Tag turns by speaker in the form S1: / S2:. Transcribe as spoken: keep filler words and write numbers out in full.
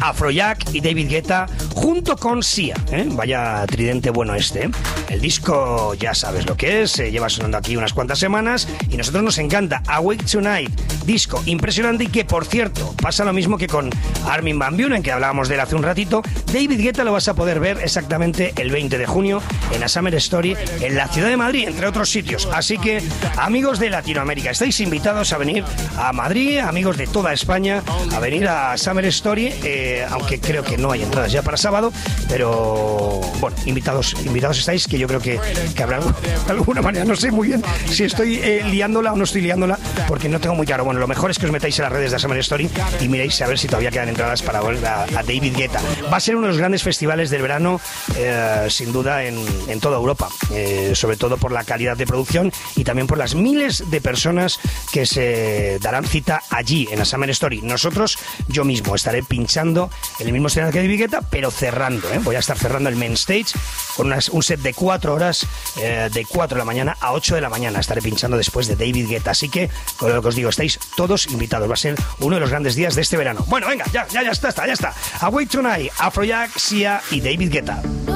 S1: Afrojack y David Guetta junto con Sia, ¿eh? Vaya tridente bueno este, ¿eh? El disco ya sabes lo que es, eh, lleva sonando aquí unas cuantas semanas y nosotros nos encanta. Awake Tonight, disco impresionante y que, por cierto, pasa lo mismo que con Armin van Buuren, que hablábamos de él hace un ratito. David Guetta lo vas a poder ver exactamente el veinte de junio en la Summer Story en la ciudad de Madrid, entre otros sitios. Así que, amigos de Latinoamérica, estáis invitados a venir a Madrid, amigos de toda España, a venir a Summer Story, eh, aunque creo que no hay entradas ya para sábado, pero bueno, invitados invitados estáis, que yo creo que, que habrá de alguna manera, no sé muy bien si estoy eh, liándola o no estoy liándola, porque no tengo muy claro. Bueno, lo mejor es que os metáis en las redes de Summer Story y miréis a ver si todavía quedan entradas para ver a, a David Guetta. Va a ser uno de los grandes festivales del verano, eh, sin duda, en, en toda Europa, eh, sobre todo por la calidad de producción y también por las miles de personas que se darán cita allí en la Summer Story. Nosotros, yo mismo, estaré pinchando en el mismo escenario que David Guetta, pero cerrando, ¿eh? Voy a estar cerrando el main stage con unas, un set de cuatro horas, eh, de cuatro de la mañana a ocho de la mañana. Estaré pinchando después de David Guetta. Así que, con lo que os digo, estáis todos invitados. Va a ser uno de los grandes días de este verano. Bueno, venga, ya, ya, ya está, ya está. Awake Tonight, Afrojack, Sia y David Guetta.